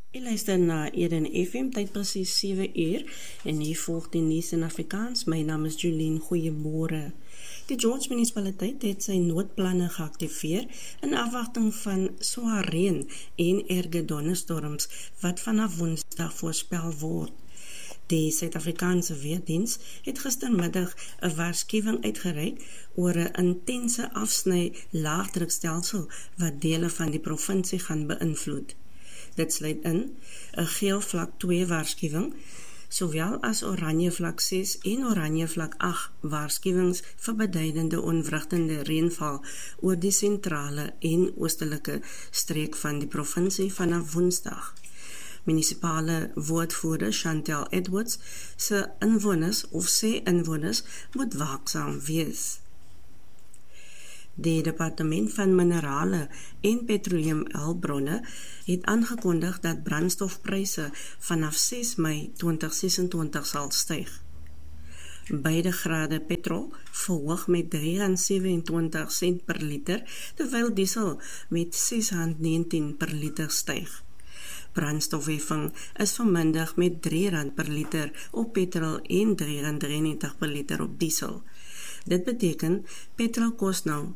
Jy luister na Eden FM, tyd presies 7 uur, en hier volg die nuus in Afrikaans. My naam is Julien, goeiemôre. Die George munisipaliteit het sy noodplanne geactiveer in afwagting van swaar reën en erge donderstorms wat vanaf Woensdag voorspel word. Die Suid-Afrikaanse Weerdiens het gistermiddag 'n waarskuwing uitgereik oor 'n intense afsny laagdrukstelsel wat dele van die provinsie gaan beïnvloed. Dit sluit in 'n geel vlak 2 waarskuwing, sowel as oranje vlak 6 en oranje vlak 8 waarskuwings vir beduidende onwrigtende reënval oor die sentrale en oostelike streek van die provinsie vanaf Woensdag. Munisipale woordvoerder Chantel Edwards sê inwoners moet waaksaam wees. Die Departement van Minerale en Petroleumhulpbronne het aangekondig dat brandstofpryse vanaf 6 Mei 2026 sal styg. Beide grade petrol verhoog met R3,27 per liter, terwyl diesel met R6,19 per liter styg. Brandstofheffing is verminderd met R3 per liter op petrol en R3,93 per liter op diesel. Dit beteken, petrol kost nou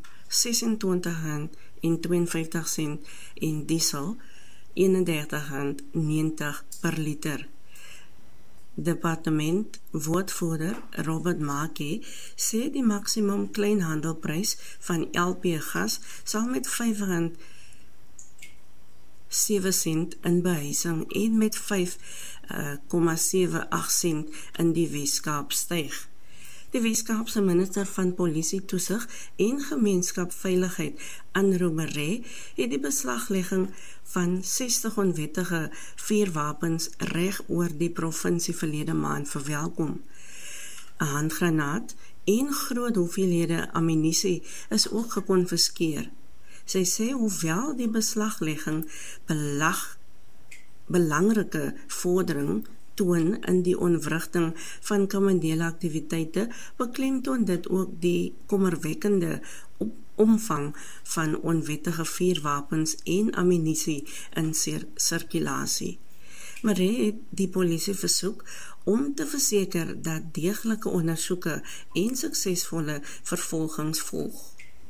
R26,52 en diesel R31,90 per liter. Departement woordvoerder Robert Mackey sê die maksimum kleinhandelprys van LP gas sal met R5,7 in behuising en met 5,78 in die Weskaap styg. Die Weskaapse minister van Polisie Toesig en Gemeenskapsveiligheid, Anne Romeré, het die beslaglegging van 60 onwettige vuurwapens reg oor die provinsie verlede maand verwelkom. 'n handgranaat en groot hoeveelhede ammunisie is ook gekonfiskeer. Sy sê hoewel die beslaglegging belangrike vordering toon in die ontwrigting van kriminele aktiwiteite, beklemtoon dit ook die kommerwekkende omvang van onwettige vuurwapens en ammunisie in sirkulasie. Maree het die polisie versoek om te verseker dat deeglike ondersoeke en suksesvolle vervolgings volg.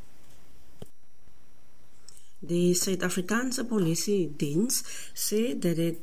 Die Suid-Afrikaanse Polisie-diens sê dat dit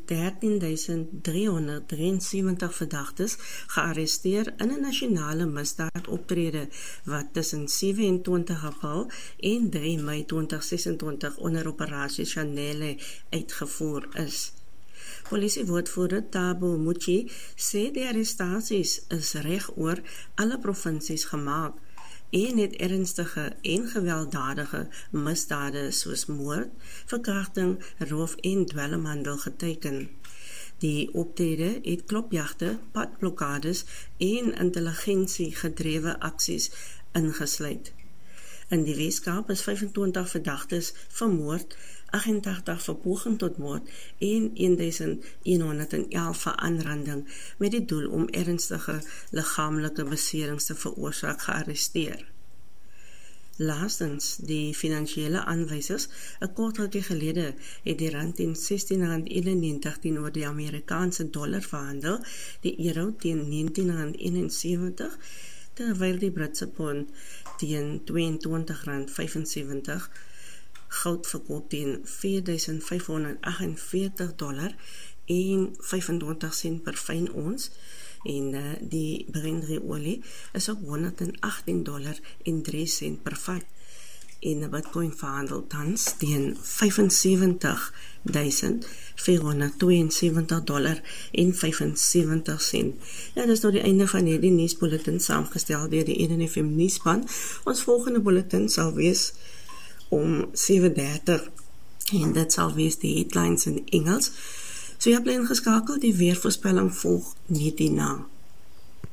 13.373 verdagtes gearresteer in 'n nasionale misdaadoptrede wat tussen 27 April en 3 Mei 2026 onder operasie Chanele uitgevoer is. Polisiewoordvoerder Thabo Muchi sê die arrestasies is reg oor alle provinsies gemaak en het ernstige en gewelddadige misdade soos moord, verkrachting, roof en dwelmhandel geteken. Die optrede het klopjagte, padblokkades en intelligensie-gedrewe aksies ingesluit. In die Weskaap is 25 verdagtes vermoord, 88 vir poging tot moord en 1111 vir aanranding met die doel om ernstige liggaamlike beserings te veroorsaak gearresteer. Laastens, die finansiële aanwysers, 'n kort rukkie gelede het die rand teen R16,91 teenoor die Amerikaanse dollar verhandel, die euro teen R19,71, terwyl die Britse pond teen R22,75, goud verkoop teen $4,548 en 25 sent per fyn ons, en die brandriolie is op $118,03 per vat. En 'n Bitcoin verhandel tans teen $75,472 en 75 sent. Ja, dis nou die einde van hierdie nuusbulletin saamgestel deur die Eden FM nuusspan. Ons volgende bulletin sal wees om 7:30 en dit sal wees die headlines in Engels. So jy bly ingeskakel, die weervoorspelling volg net hierna.